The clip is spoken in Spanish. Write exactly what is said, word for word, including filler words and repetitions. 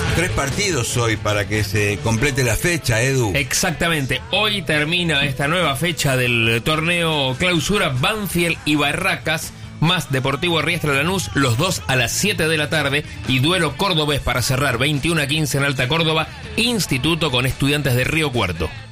Tres partidos hoy para que se complete la fecha, Edu. Exactamente, hoy termina esta nueva fecha del torneo Clausura. Banfield y Barracas, más Deportivo Riestra Lanús, los dos a las siete de la tarde. Y duelo cordobés para cerrar, veintiuno a quince en Alta Córdoba, Instituto con Estudiantes de Río Cuarto.